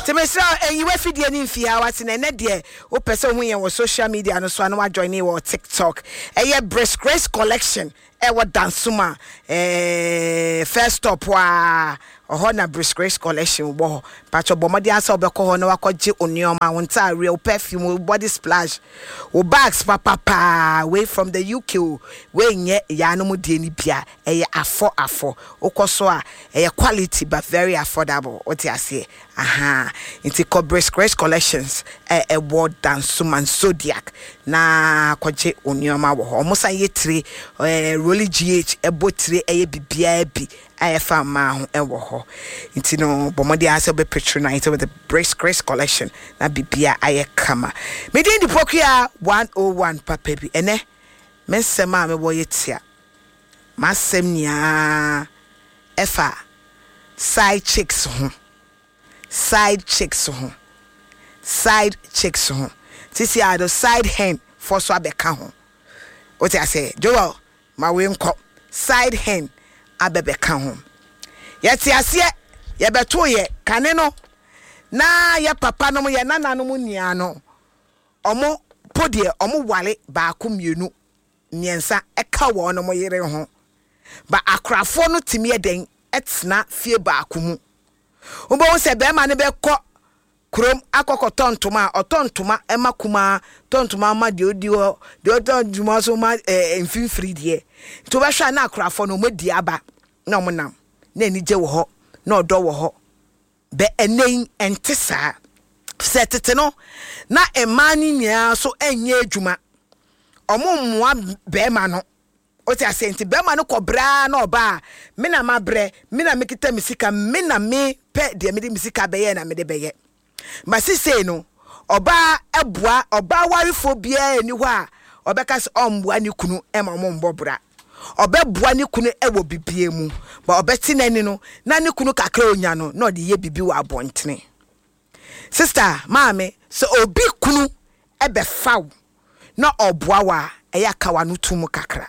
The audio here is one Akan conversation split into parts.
Temesra you fidie ni mfia wati na ne de wo pese hu ye wo social media no so na wa join ni wo TikTok. Breast Grace collection wo dansuma first stop wa oho na Breast Grace collection wo pacho bomodi asa obekọ ho na wakọje onioma wonta real perfume body splash wo bags papa way from the UK we nye ya no mu de ni bia afọ okoso a quality but very affordable what you say into Breast Grace collections word dansuma zodiac na kwaje onioma wo ho musa yetire Rolly GH ebotire bibia bi ayefa ma ho ewo ho nti no bomodi ase be patronize with the Breast Grace collection na bibia aye kama me di pokua 101 papa bi ene mensema me wo yetia masem nia efa side chicks ho tisi ado side hen for so abeka ho what I say Joel ma we nko side hen abebeka ho yeti ase ye beto ye kane no na ya papa no ye nana no nia no omo podie omo wale ba akomienu miensa eka wo no mo yere ho ba akrafo no timi eden etna fie ba akomu umbo se be ma ne be ko krom akoko tontoma otontoma emakuma tontoma ma de odi de otontoma so ma mfimfiri de to be hwa na akrafo no modi aba na omonam na anije wo ho na odo wo ho be enen entesa setete no na emani nia so enye adwuma omummoa be ma no oti asenti be ma no kobra na oba me na mabre me na mekita misika me na me pe de me de misika be ye na me de be ye masise no oba eboa oba warifo bia eni ho a obeka se omboa ni kunu ema ombobra obeboa ni kunu ewo bibie mu ba obeti nani no na ni kunu kakra onya no na ode ye bibi wa abontene sister maame so obi kunu ebe faw na oboa wa eya kawa no tumu kakra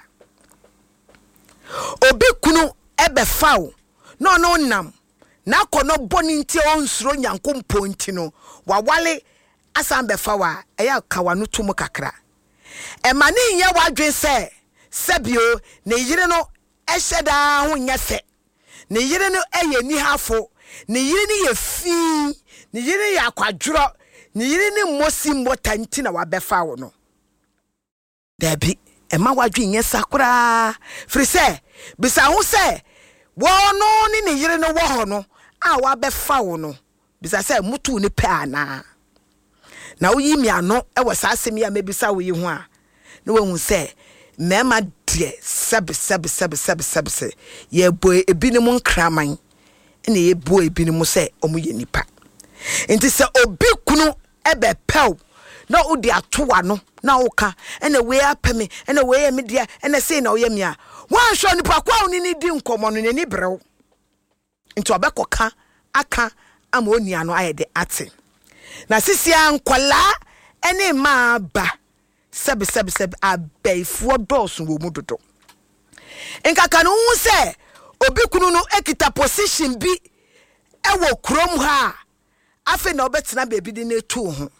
obi kunu ebe faw no nam na kono boni nti onsuro nyankompo nti no wawale asambe fawa eya kawa no tumu kakra emani nya wadwen se sebio ne yire no ehyeda ho nyefe ne yire no eye ni hafo ne yire ni ye fi ne yire ya kwadworo ne yire ni mosi mbota nti na wabefa wo no dabi ema wadwen nya sakura firi se bisa ho se wono ni ne yire no wo ho no a wabefa wo no bisa se mutu ni pe ana na uyi mi ano ewo sasem ya mebisa wo yi ho a no we hu se mema de seb ye boy ebinim nkraman ene ye boy ebinim se omu ye nipa enti se obi kunu ebe pew na odi atowa no na woka ene we apeme ene we ye media ene sei na wo ye mia wan hwo nipa kwa oni ni di nkomo no nani brew enti obekoka aka ama oni ano ayede ate na sisia nkwala ene ma ba seb abaifuo dosu wo mudodo enkaka no hu se obi kunu no ekita position bi ewo krom ha afi na obetena bebi di na tu ho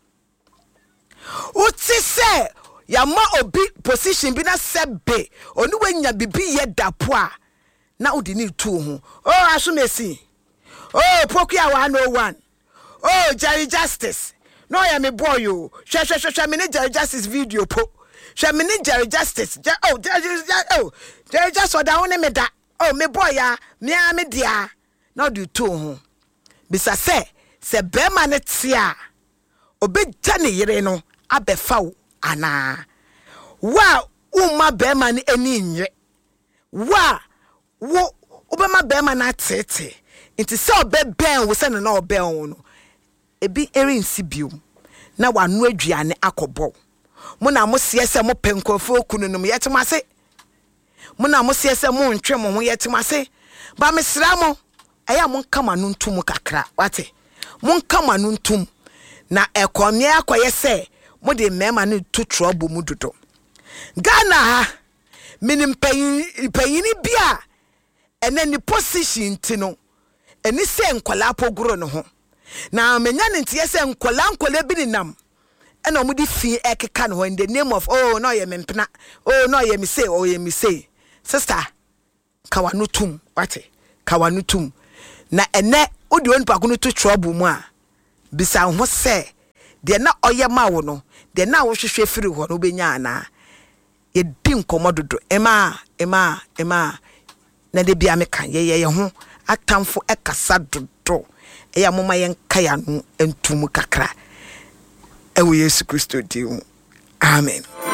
uti se ya ma obi position bi na sebe oni wanya bibi ye dapo a na odi ni tu ho asumesi Pokia 101 Jerry Justice no ya me boy you share me Jerry Justice video po share me Jerry Justice Jerry Justice oda woni me da me boy ya me dia na do to ho bisa se be ma ne tia obegya ne yire no abefa ana wa umma be ma ne ani nwe wa wo obema be ma na tete nti se obeben wo se no na oben no ebi erinsi biom na wanu aduane akobo mo na mo se se mo penkofo kununum yetemase mo na mo se se mo ntwe mo ho yetemase ba mesra mo eya mo nkama no ntum kakra wate mo nkama no ntum na ekomie akoye se mo de mema no tutro bo mu dodo Ghana ha minim payini bia ene ni position ti no eni se nkwala poguro no ho na menya ne ntie se nkola bi ni nam ena omudi fi ekeka no in the name of oh no ye mempena oh no ye me say sister kawanutum wate kawanutum na ene odi won pa kunu to trouble mu a bisa ho se de na oye ma wo no de na wo hwehwe firi ho no benya ana ye din komododo ema na de bia me kan ye ho atamfo ekasa dodo eya moma yen kaya no entum kakra ewe Yesu Kristo di. Amen.